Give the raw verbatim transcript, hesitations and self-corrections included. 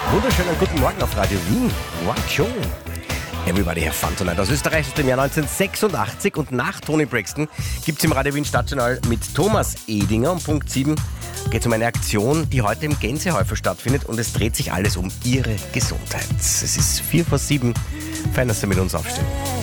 Wunderschönen guten Morgen auf Radio Wien. Wow, Everybody have fun tonight. Aus Österreich aus dem Jahr neunzehnhundertsechsundachtzig und nach Toni Braxton gibt es im Radio Wien Stadtjournal mit Thomas Edinger um Punkt sieben geht es um eine Aktion, die heute im Gänsehäufer stattfindet und es dreht sich alles um Ihre Gesundheit. Es ist vier vor sieben. Fein, dass Sie mit uns aufstehen.